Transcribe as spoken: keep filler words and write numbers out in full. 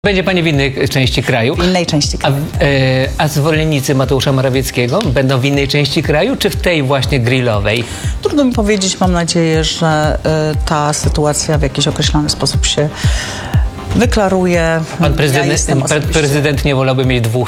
Będzie pani w innej części kraju. W innej części kraju. A, e, a zwolennicy Mateusza Morawieckiego będą w innej części kraju, czy w tej właśnie grillowej? Trudno mi powiedzieć, mam nadzieję, że y, ta sytuacja w jakiś określony sposób się wyklaruje. Pan prezydent, ja jestem pan osobiście... prezydent nie wolałby mieć dwóch